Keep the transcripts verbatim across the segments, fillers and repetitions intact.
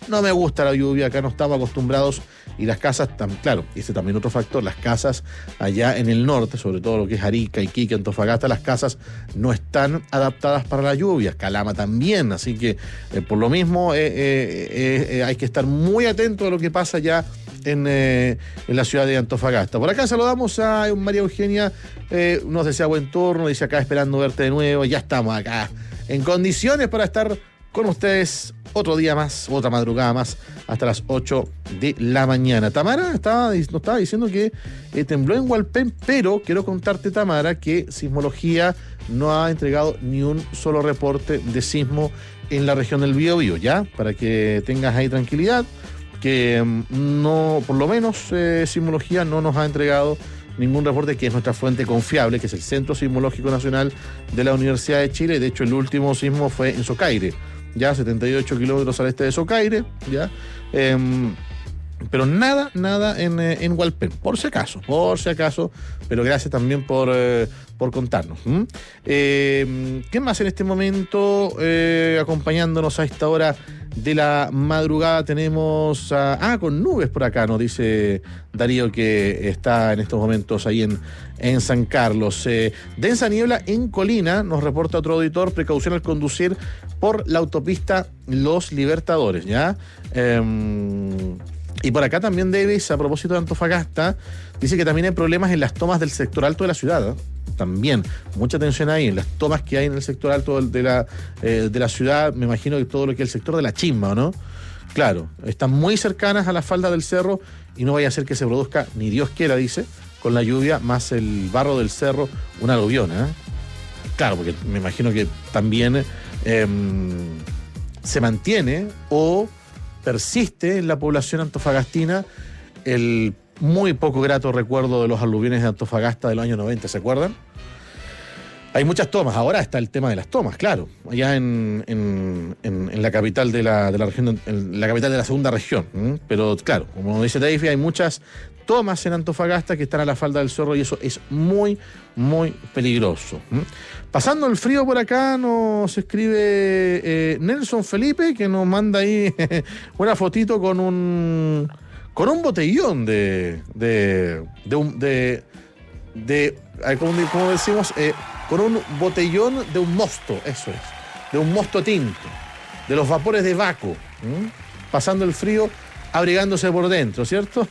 no me gusta la lluvia, acá no estamos acostumbrados. Y las casas, claro, y ese también otro factor, las casas allá en el norte, sobre todo lo que es Arica, Iquique, Antofagasta, las casas no están adaptadas para la lluvia, Calama también, así que eh, por lo mismo eh, eh, eh, hay que estar muy atento a lo que pasa ya en, eh, en la ciudad de Antofagasta. Por acá saludamos a María Eugenia, eh, nos desea buen turno, dice acá esperando verte de nuevo, ya estamos acá en condiciones para estar con ustedes otro día más, otra madrugada más, hasta las ocho de la mañana. Tamara estaba, nos estaba diciendo que eh, tembló en Hualpén, pero quiero contarte, Tamara, que Sismología no ha entregado ni un solo reporte de sismo en la región del Biobío, ¿ya? Para que tengas ahí tranquilidad, que no, por lo menos eh, Sismología no nos ha entregado ningún reporte, que es nuestra fuente confiable, que es el Centro Sismológico Nacional de la Universidad de Chile. De hecho, el último sismo fue en Socaire, ya setenta y ocho kilómetros al este de Socaire, ya. Eh, pero nada, nada en, en Hualpén, por si acaso, por si acaso, pero gracias también por, eh, por contarnos. ¿Mm? Eh, ¿Qué más en este momento? Eh, acompañándonos a esta hora de la madrugada tenemos a, ah, con nubes por acá, nos dice Darío, que está en estos momentos ahí en, en San Carlos. Eh, densa niebla en Colina, nos reporta otro auditor, precaución al conducir por la autopista Los Libertadores, ¿ya? Eh, y por acá también Davis, a propósito de Antofagasta, dice que también hay problemas en las tomas del sector alto de la ciudad, ¿eh? También, mucha atención ahí en las tomas que hay en el sector alto de la, eh, de la ciudad. Me imagino que todo lo que es el sector de la Chimba, ¿no? Claro, están muy cercanas a la falda del cerro y no vaya a ser que se produzca, ni Dios quiera, dice, con la lluvia más el barro del cerro, una aluviona, ¿eh? Claro, porque me imagino que también eh, se mantiene o persiste en la población antofagastina el muy poco grato recuerdo de los aluviones de Antofagasta de los años noventa, ¿se acuerdan? Hay muchas tomas, ahora está el tema de las tomas, claro, allá en, en, en, en la capital de la, de la región, en la capital de la segunda región, ¿eh? Pero claro, como dice Davey, hay muchas tomas en Antofagasta que están a la falda del cerro y eso es muy, muy peligroso. ¿eh? Pasando el frío por acá nos escribe eh, Nelson Felipe, que nos manda ahí una fotito con un con un botellón de de de, un, de, de ¿cómo, cómo decimos? Eh, con un botellón de un mosto, eso es, de un mosto tinto, de los vapores de Baco, ¿eh? Pasando el frío, abrigándose por dentro, ¿cierto?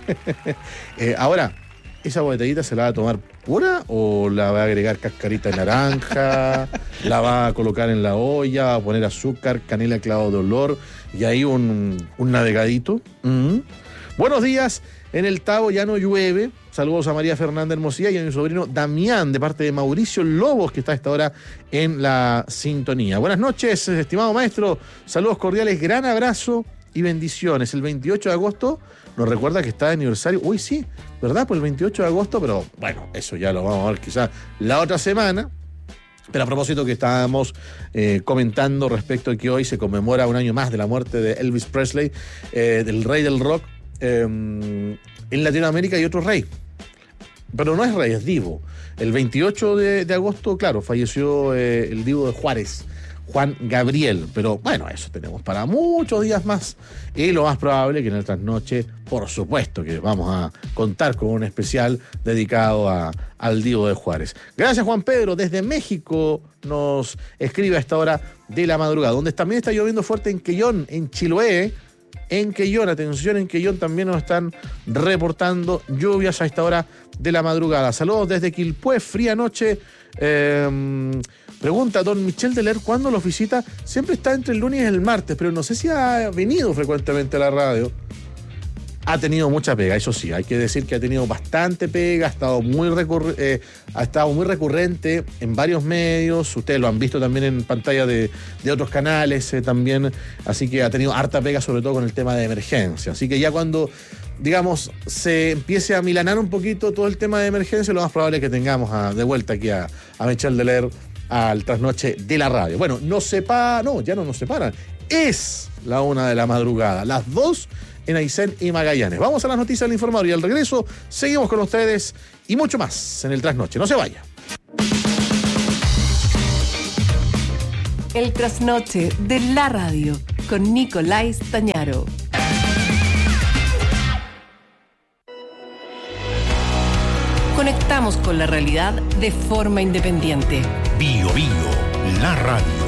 eh, ahora, ¿esa botellita se la va a tomar pura o la va a agregar cascarita de naranja? ¿La va a colocar en la olla? ¿Va a poner azúcar, canela, clavo de olor y ahí un, un navegadito? ¿Mm? Buenos días, en el Tabo ya no llueve. Saludos a María Fernanda Hermosilla y a mi sobrino Damián, de parte de Mauricio Lobos, que está a esta hora en la sintonía. Buenas noches, estimado maestro. Saludos cordiales, gran abrazo y bendiciones. El veintiocho de agosto nos recuerda que está de aniversario. Uy, sí, ¿verdad? Por el veintiocho de agosto, pero bueno, eso ya lo vamos a ver quizás la otra semana. Pero a propósito que estábamos eh, comentando respecto a que hoy se conmemora un año más de la muerte de Elvis Presley, eh, del rey del rock. Eh, en Latinoamérica hay otro rey, pero no es rey, es divo. El veintiocho de, de agosto, claro, falleció eh, el divo de Juárez, Juan Gabriel, pero bueno, eso tenemos para muchos días más y lo más probable que en el trasnoche, por supuesto que vamos a contar con un especial dedicado a, al divo de Juárez. Gracias, Juan Pedro, desde México nos escribe a esta hora de la madrugada, donde también está lloviendo fuerte en Quellón, en Chiloé. En Quellón, atención, en Quellón también nos están reportando lluvias a esta hora de la madrugada. Saludos desde Quilpué, fría noche. Eh, pregunta don Michel Deler, ¿cuándo los visita? Siempre está entre el lunes y el martes, pero no sé si ha venido frecuentemente a la radio. Ha tenido mucha pega, eso sí, hay que decir que ha tenido bastante pega, ha estado muy, recurre, eh, ha estado muy recurrente en varios medios, ustedes lo han visto también en pantalla de, de otros canales eh, también, así que ha tenido harta pega, sobre todo con el tema de emergencia. Así que ya cuando, digamos, se empiece a milanar un poquito todo el tema de emergencia, lo más probable es que tengamos a, de vuelta aquí a, a Michel Deler al trasnoche de la radio. Bueno, nos separa, no, ya no nos separan, es la una de la madrugada, las dos en Aysén y Magallanes. Vamos a las noticias del informador y al regreso seguimos con ustedes y mucho más en el trasnoche. No se vaya. El trasnoche de la radio con con Nicolás Stañaro. Conectamos con la realidad de forma independiente. Bio Bio, la radio.